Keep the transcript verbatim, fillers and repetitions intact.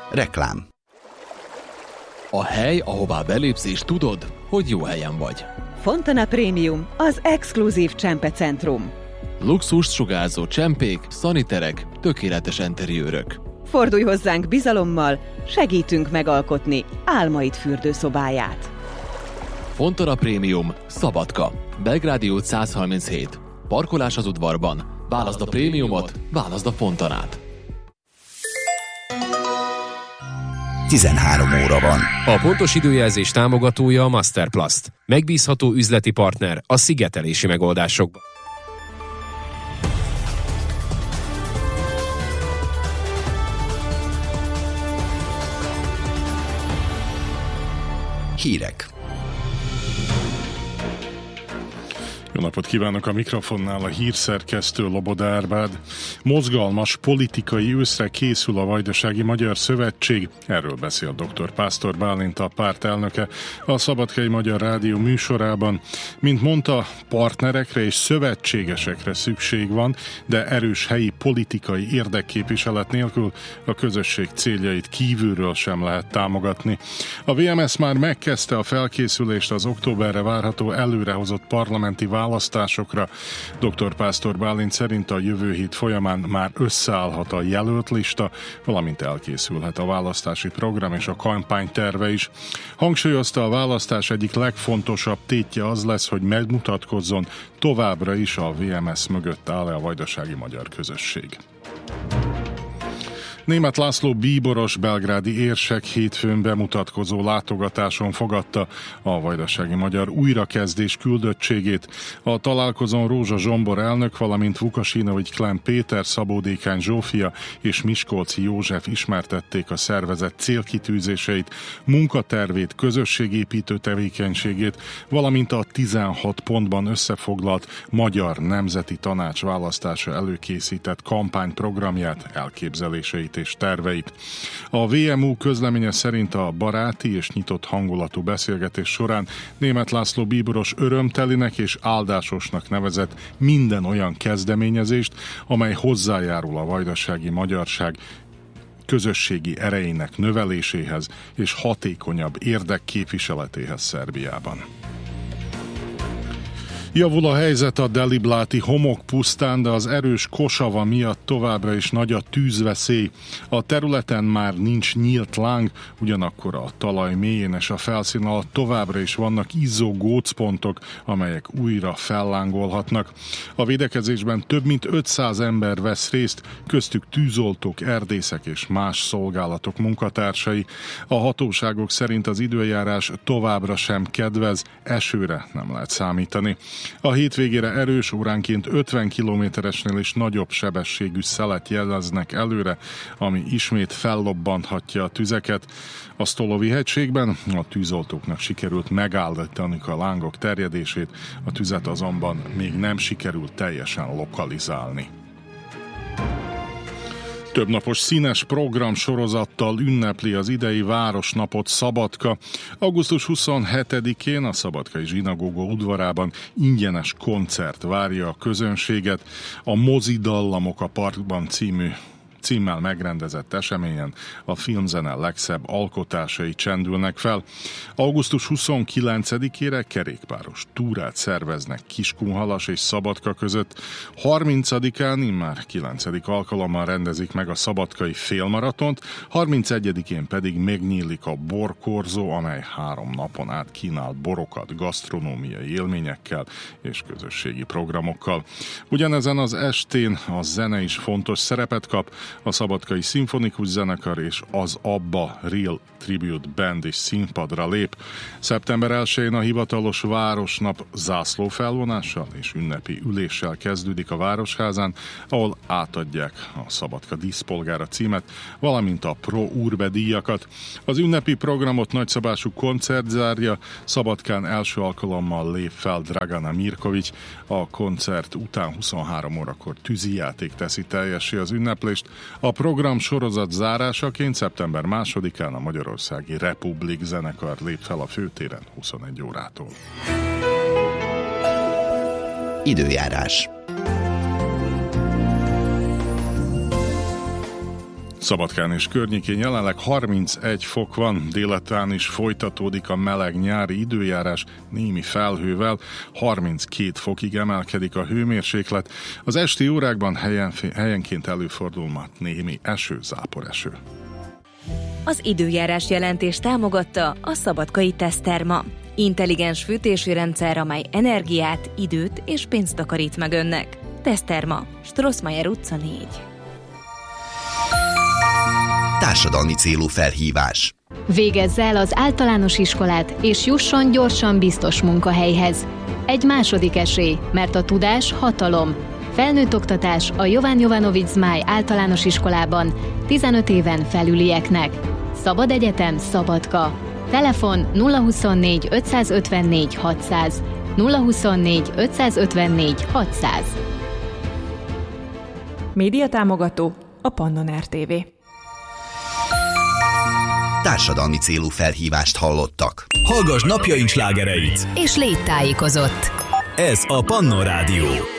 Reklám. A hely, ahová belépsz és tudod, hogy jó helyen vagy. Fontana Premium, az exkluzív csempecentrum. Luxust sugárzó csempék, szaniterek, tökéletes enteriőrök. Fordulj hozzánk bizalommal, segítünk megalkotni álmaid fürdőszobáját. Fontana Premium, Szabadka, Belgrádi út száz harminchét. Parkolás az udvarban. Válaszd a prémiumot, válaszd a Fontanát. tizenhárom óra van. A pontos időjelzés támogatója a Masterplast. Megbízható üzleti partner a szigetelési megoldásokban. Hírek. Jó napot kívánok, a mikrofonnál a hírszerkesztő Lobod Árpád. Mozgalmas politikai őszre készül a Vajdasági Magyar Szövetség. Erről beszél dr. Pásztor Bálint, a párt elnöke a Szabadkai Magyar Rádió műsorában. Mint mondta, partnerekre és szövetségesekre szükség van, de erős helyi politikai érdekképviselet nélkül a közösség céljait kívülről sem lehet támogatni. A vé em es már megkezdte a felkészülést az októberre várható előrehozott parlamenti választásokra. dr. Pásztor Bálint szerint a jövő hét folyamán már összeállhat a jelölt lista, valamint elkészülhet a választási program és a kampányterve is. Hangsúlyozta, a választás egyik legfontosabb tétje az lesz, hogy megmutatkozzon, továbbra is a vé em es mögött áll-e a vajdasági magyar közösség. Németh László bíboros belgrádi érsek hétfőn bemutatkozó látogatáson fogadta a Vajdasági Magyar újrakezdés küldöttségét. A találkozón Rózsa Zsombor elnök, valamint Vukasinovics Klen Péter, Szabó Dékány Zsófia és Miskolci József ismertették a szervezet célkitűzéseit, munkatervét, közösségépítő tevékenységét, valamint a tizenhat pontban összefoglalt Magyar Nemzeti Tanács választása előkészített kampányprogramját, elképzeléseit és terveit. A vé em u közleménye szerint a baráti és nyitott hangulatú beszélgetés során Németh László bíboros örömtelinek és áldásosnak nevezett minden olyan kezdeményezést, amely hozzájárul a vajdasági magyarság közösségi erejének növeléséhez és hatékonyabb érdekképviseletéhez Szerbiában. Javul a helyzet a Delibláti homokpusztán, de az erős kosava miatt továbbra is nagy a tűzveszély. A területen már nincs nyílt láng, ugyanakkor a talaj mélyén és a felszín alatt továbbra is vannak izzó gócpontok, amelyek újra fellángolhatnak. A védekezésben több mint ötszáz ember vesz részt, köztük tűzoltók, erdészek és más szolgálatok munkatársai. A hatóságok szerint az időjárás továbbra sem kedvez, esőre nem lehet számítani. A hétvégére erős, óránként ötven kilométeresnél is nagyobb sebességű szelet jeleznek előre, ami ismét fellobbanthatja a tüzeket. A Sztolovi hegységben a tűzoltóknak sikerült megállítani a lángok terjedését, a tüzet azonban még nem sikerült teljesen lokalizálni. Többnapos színes program sorozattal ünnepli az idei Városnapot Szabadka. augusztus huszonhetedikén a Szabadkai Zsinagóga udvarában ingyenes koncert várja a közönséget. A Mozi Dallamok a Parkban című címmel megrendezett eseményen a filmzene legszebb alkotásai csendülnek fel. augusztus huszonkilencedikére kerékpáros túrát szerveznek Kiskunhalas és Szabadka között. harmincadikán immár kilencedik alkalommal rendezik meg a szabadkai félmaratont, harmincegyedikén pedig megnyílik a borkorzó, amely három napon át kínál borokat gasztronómiai élményekkel és közösségi programokkal. Ugyanezen az estén a zene is fontos szerepet kap. A Szabadkai Szimfonikus Zenekar és az Abba Real Tribute Band is színpadra lép. szeptember elsején a hivatalos Városnap zászlófelvonással és ünnepi üléssel kezdődik a Városházán, ahol átadják a Szabadka díszpolgára címet, valamint a Pro Urbe díjakat. Az ünnepi programot nagyszabású koncert zárja, Szabadkán első alkalommal lép fel Dragana Mirković. A koncert után huszonhárom órakor tűzijáték teszi teljessé az ünneplést. A program sorozat zárásaként szeptember másodikán a Magyarországi Republik zenekar lép fel a főtéren huszonegy órától. Időjárás. Szabadkán és környékén jelenleg harmincegy fok van, délután is folytatódik a meleg nyári időjárás némi felhővel, harminckét fokig emelkedik a hőmérséklet, az esti órákban helyen, helyenként előfordul majd némi eső, záporeső. Az időjárás jelentés támogatta a Szabadkai Teszterma. Intelligens fűtési rendszer, amely energiát, időt és pénzt takarít meg önnek. Teszterma, Strossmayer utca négy. Társadalmi célú felhívás. Végezze el az általános iskolát, és jusson gyorsan biztos munkahelyhez. Egy második esély, mert a tudás hatalom. Felnőtt oktatás a Jovan Jovanović Zmaj általános iskolában tizenöt éven felülieknek. Szabad egyetem, Szabadka. Telefon nulla huszonnégy ötszázötvennégy hatszáz, nulla huszonnégy ötszázötvennégy hatszáz. Média támogató a Pannon er té vé. Társadalmi célú felhívást hallottak. Hallgass napjaink slágereit! És légy tájékozott! Ez a Pannon Rádió.